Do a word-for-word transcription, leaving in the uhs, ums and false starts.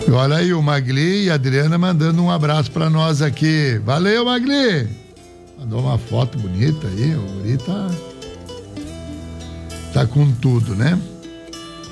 Olha aí o Magli e a Adriana mandando um abraço pra nós aqui. Valeu, Magli! Mandou uma foto bonita aí, o guri tá, tá com tudo, né?